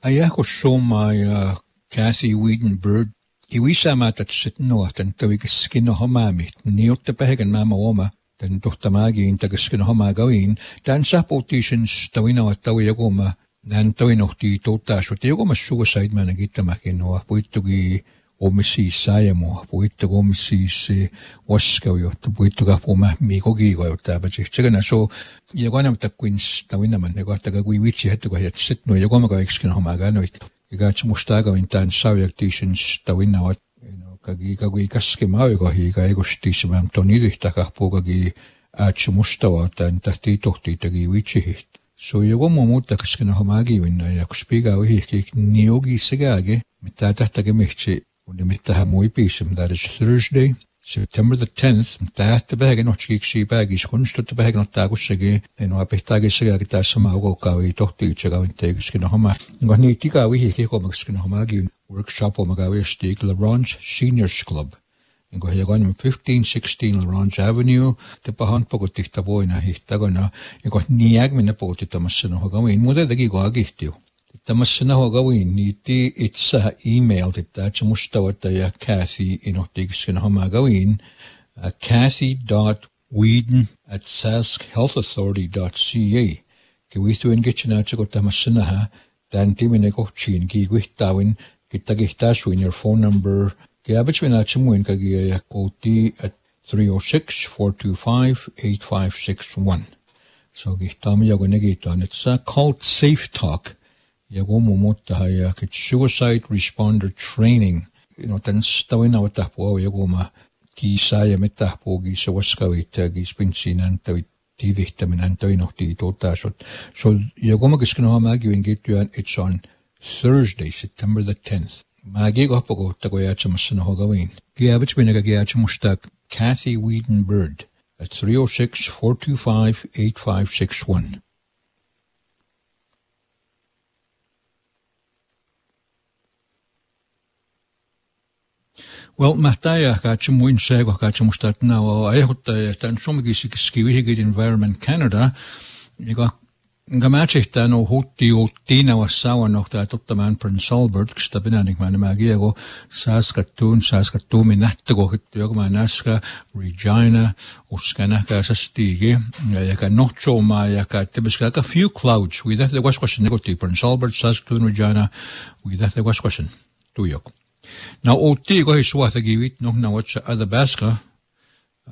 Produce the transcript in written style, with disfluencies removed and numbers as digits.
Ayako my Kathy Wiedenberg. Iwisama tatsit tan tawigiskin homamit. Niot tapahagan mama woma. Tan tohtamagi in tagaskin homagawin. Tan sapotitions tawina at tawiyagoma. Nan tawinohti totasot. Yagoma suicide managitamakin. Puitugi omisis sayamo. Puitug omisis waskaw. Puituga puma mikogigo. Tabachi. Chagana so yaganam takwins tawinaman. Yagatagagwi wichi hatuga sit no yagoma gaixkin homagano. Igats mustaga in tan sawyaktisens tawinawat kagi kaske maaga higa egostis mam tonidihtakah pogagi ats mustawa tan tahti tohti tagi wichihit so yogo momuta kaskena homagi winna yakuspiga wihik niogi segage mitatahtage mehchi unimitaha moipisem. That is Thursday, September the 10th. Tahta bahagan ochki bagis kunstut bahagan tagusege eno apehtage segage tasamago kawi tohti chagawin tegskena homa ngani tika wihi ko magskena homagi workshop o magawi stig LaRange Seniors Club ingo yagan 1516 LaRange Avenue te pahan pogotikta boina hihtagona ingo niagmina pogotita masno hogawin modedagi go agihtiu Tamassana hogawin niti itsa email titacha mustawata ya Kathy inohtigiskin homagawin Kathy.Whedon@saskhealthauthority.ca kiwithuin gitchinacha ko tamassana tantimine kohchin kiguhtawin kitagihtaswin your phone number kiabachwinachamuin kagiya koti at 306-425-8561 so gihtami yagonegito and it's called Safe Talk. Yagomumota suicide responder training. Tan stawin awat tahpo yagoma kisaya metahpo gisa waskawit gispinsinan tawit tivihtamin tawinohti totasot. So yagoma giskino magiwin gituan it's on Thursday, September the 10th. Magigo pogo tagoyacha masano hogawin. Giabich binagagiacha mustak Kathy Wiedenberg at 306-425-8561. Well, Mataya kachimuin sego kachimustat now. I hope that some skiwihigit Environment Canada. Iga ngamachita no huti utina wasawa no ta tottaman Prince Albert kstabenanik man magiego Saskatoon minatgo hityo manaska Regina uskanaka sastige yaka nocho ma yaka tibiska a few clouds with that the was question negoti Prince Albert Saskatoon Regina with that the was question tuyok. Now, OT go his wath agivit, no, now what's other baska,